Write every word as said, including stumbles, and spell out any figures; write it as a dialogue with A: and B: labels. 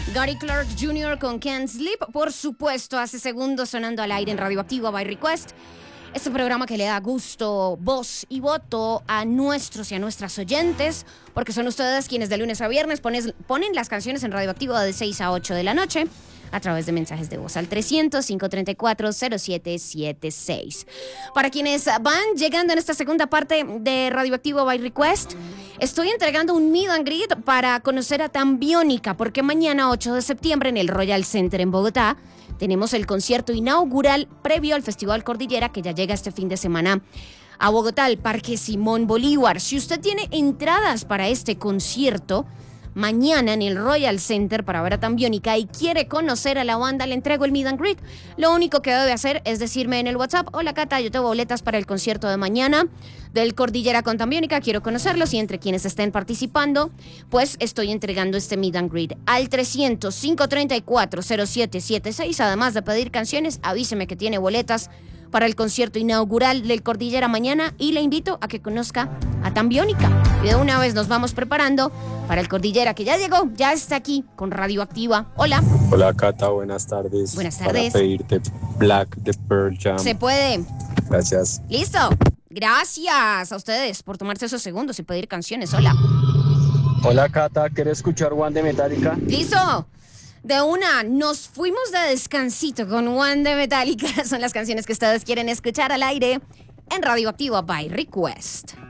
A: Gary Clark junior con Can't Sleep, por supuesto, hace segundos sonando al aire en Radioactiva by Request. Este programa que le da gusto, voz y voto a nuestros y a nuestras oyentes, porque son ustedes quienes de lunes a viernes pones, ponen las canciones en Radioactiva de seis a ocho de la noche a través de mensajes de voz al trescientos, cinco treinta y cuatro, cero siete siete seis. Para quienes van llegando en esta segunda parte de Radioactiva by Request, estoy entregando un meet and greet para conocer a Tambiónica, porque mañana ocho de septiembre en el Royal Center en Bogotá tenemos el concierto inaugural previo al Festival Cordillera, que ya llega este fin de semana a Bogotá, al Parque Simón Bolívar. Si usted tiene entradas para este concierto mañana en el Royal Center para ver a Tambiónica y quiere conocer a la banda, le entrego el meet and greet. Lo único que debe hacer es decirme en el WhatsApp: hola Cata, yo tengo boletas para el concierto de mañana del Cordillera con Tambiónica, quiero conocerlos, y entre quienes estén participando, pues estoy entregando este meet and greet al trescientos, cinco treinta y cuatro, cero siete siete seis. Además de pedir canciones, avíseme que tiene boletas para el concierto inaugural del Cordillera mañana y le invito a que conozca a Tambiónica. Y de una vez nos vamos preparando para el Cordillera, que ya llegó, ya está aquí con Radioactiva. Hola.
B: Hola Cata, buenas tardes.
A: Buenas tardes.
B: Para pedirte Black de Pearl Jam.
A: Se puede.
B: Gracias.
A: Listo. Gracias a ustedes por tomarse esos segundos y pedir canciones. Hola.
B: Hola Cata, ¿quieres escuchar One de Metallica?
A: Listo. De una, nos fuimos de descansito con One de Metallica. Son las canciones que ustedes quieren escuchar al aire en Radioactiva by Request.